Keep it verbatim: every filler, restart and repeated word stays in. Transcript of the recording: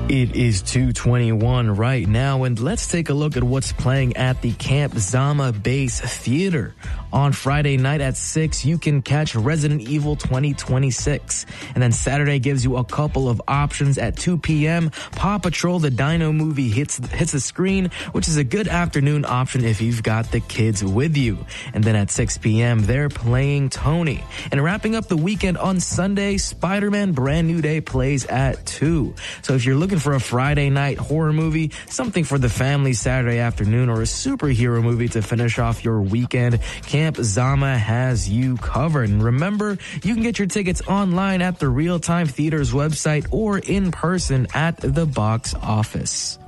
It is two twenty-one right now, and let's take a look at what's playing at the Camp Zama Base Theater. On Friday night at six, you can catch Resident Evil twenty twenty-six. And then Saturday gives you a couple of options. At two p.m., Paw Patrol the Dino movie hits, hits the screen, which is a good afternoon option if you've got the kids with you. And then at six p.m., they're playing Tony. And wrapping up the weekend on Sunday, Spider-Man Brand New Day plays at two. So if you're looking for a Friday night horror movie, something for the family Saturday afternoon, or a superhero movie to finish off your weekend, Camp Zama has you covered. And remember, you can get your tickets online at the Real Time Theater's website or in person at the box office.